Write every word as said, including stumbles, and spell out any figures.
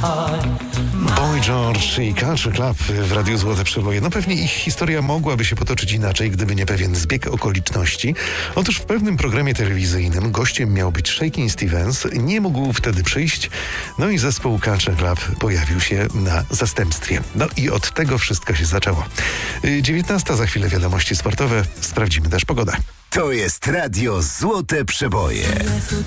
Boy George i Culture Club w Radiu Złote Przeboje. No pewnie ich historia mogłaby się potoczyć inaczej, gdyby nie pewien zbieg okoliczności. Otóż w pewnym programie telewizyjnym gościem miał być Shakin' Stevens. Nie mógł wtedy przyjść, no i zespół Culture Club pojawił się na zastępstwie. No i od tego wszystko się zaczęło. dziewiętnasta za chwilę wiadomości sportowe. Sprawdzimy też pogodę. To jest Radio Złote Przeboje.